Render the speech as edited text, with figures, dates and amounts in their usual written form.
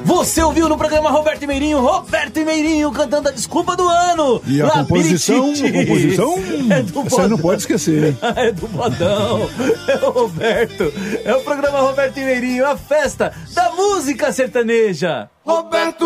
Você ouviu no programa Roberto e Meirinho cantando a desculpa do ano. E a composição é do você não pode esquecer, hein? É do Bodão, é o Roberto, é o programa Roberto e Meirinho, a festa da música sertaneja. Roberto